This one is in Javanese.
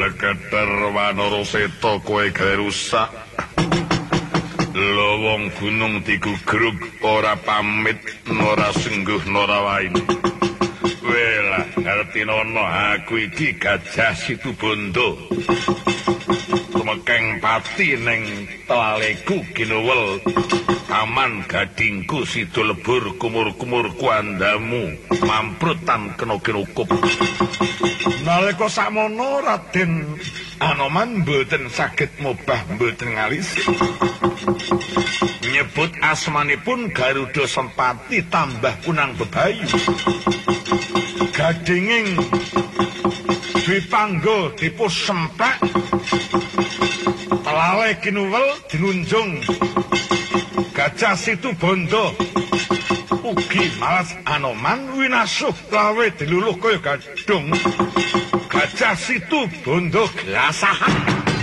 Bleketer wanara seta kowe gawe rusak. Lowong gunung digugrug ora pamit ora sengguh ora wain. Welah ngerti nono aku iki Gajah Situbondo. Tumekeng pati ning telaleku ginuwel. Aman gadingku sido lebur kumur-kumur kuandamu mamprutan kena kinukup. Nalika sakmono Raden Anoman mboten saged mobah mboten ngalis. Nyebut asmanipun Garuda Sempati tambah kunang bebayu. Gadinging Dwipangga dipus semprak. Telale kinuwel dinunjung Gajah Situbondo. Ugi malas Anoman winasuh lawe diluluh kaya gadung. Gajah Situbondo glasahan.